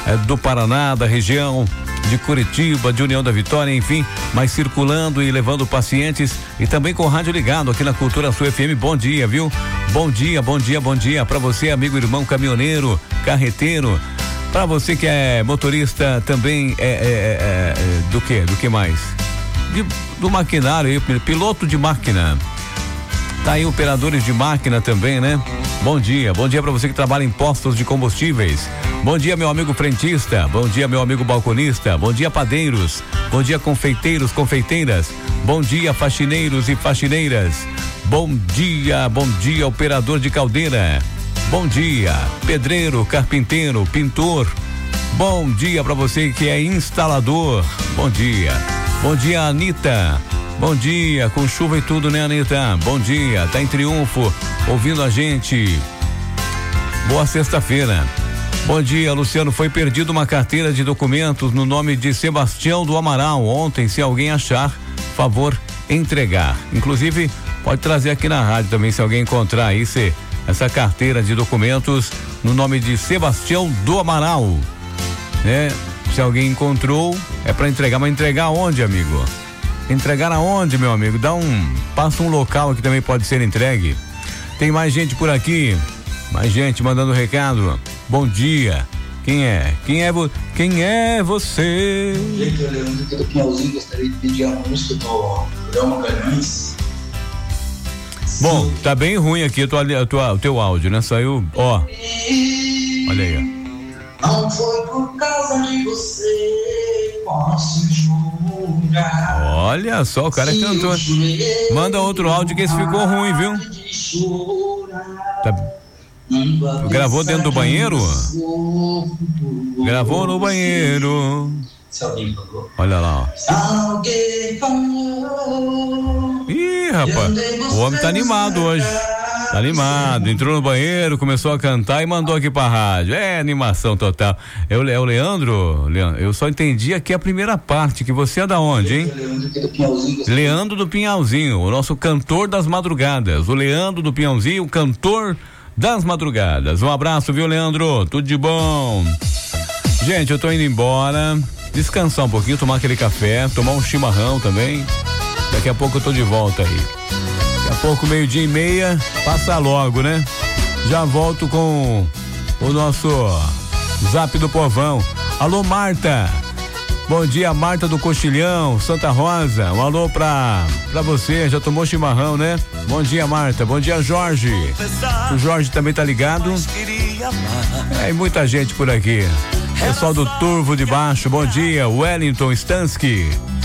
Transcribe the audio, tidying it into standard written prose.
do Paraná, da região de Curitiba, de União da Vitória, enfim, mas circulando e levando pacientes e também com o rádio ligado aqui na Cultura Sul FM. Bom dia, viu? Bom dia para você, amigo, irmão, caminhoneiro, carreteiro, para você que é motorista também do que mais? Do maquinário, piloto de máquina. Tá aí, operadores de máquina também, né? Bom dia para você que trabalha em postos de combustíveis. Bom dia, meu amigo frentista. Bom dia, meu amigo balconista. Bom dia, padeiros. Bom dia, confeiteiros, confeiteiras. Bom dia, faxineiros e faxineiras. Bom dia, operador de caldeira. Bom dia, pedreiro, carpinteiro, pintor. Bom dia para você que é instalador. Bom dia, Anitta. Bom dia, com chuva e tudo, né, Anitta? Bom dia, tá em Triunfo, ouvindo a gente. Boa sexta-feira. Bom dia, Luciano. Foi perdido uma carteira de documentos no nome de Sebastião do Amaral. Ontem, se alguém achar, favor entregar. Inclusive, pode trazer aqui na rádio também, se alguém encontrar aí essa carteira de documentos no nome de Sebastião do Amaral, né? Se alguém encontrou, é para entregar, mas entregar onde, amigo? Entregar aonde, meu amigo? Passa um local que também pode ser entregue. Tem mais gente por aqui, mais gente mandando recado. Bom dia. Quem é você? Bom dia, que eu Leandro aqui do Pinhalzinho. Gostaria de pedir a música do Léo Magalhães. Bom, tá bem ruim aqui o teu áudio, né? Saiu, ó. Olha aí, ó. Não foi por causa de você, posso jurar. Olha só, o cara cantou. Manda outro áudio que esse ficou ruim, viu? Gravou dentro do banheiro? Gravou no banheiro. Olha lá, ó. Ih, rapaz, o homem tá animado hoje. Tá animado, entrou no banheiro, começou a cantar e mandou aqui pra rádio. É animação total. É o Leandro, eu só entendi aqui a primeira parte, que você é da onde, hein? Leandro do Pinhalzinho, o nosso cantor das madrugadas. O Leandro do Pinhalzinho, o cantor das madrugadas. Um abraço, viu, Leandro? Tudo de bom. Gente, eu tô indo embora, descansar um pouquinho, tomar aquele café, tomar um chimarrão também. Daqui a pouco eu tô de volta aí. Daqui a pouco, 12:30, passa logo, né? Já volto com o nosso Zap do Povão. Alô, Marta. Bom dia, Marta do Coxilhão, Santa Rosa. Um alô pra você. Já tomou chimarrão, né? Bom dia, Marta. Bom dia, Jorge. O Jorge também tá ligado. E muita gente por aqui. Pessoal do Turvo de Baixo, bom dia. Wellington Stansky.